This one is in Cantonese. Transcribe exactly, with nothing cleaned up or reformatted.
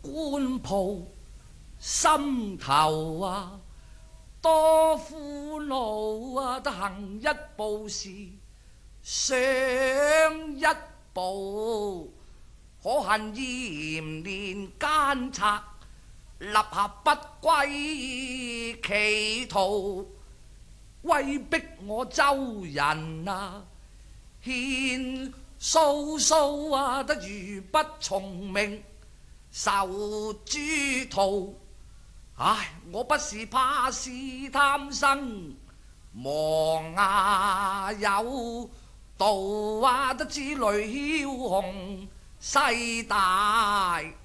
官袍心頭啊，多苦惱啊！得行一步時想一步，可恨嚴連奸賊，立下不歸企圖，威逼我周人啊，獻蘇蘇啊，得如不從命受諸徒。唉，我不是怕是貪生忘啊有道啊，得知雷梟雄勢大。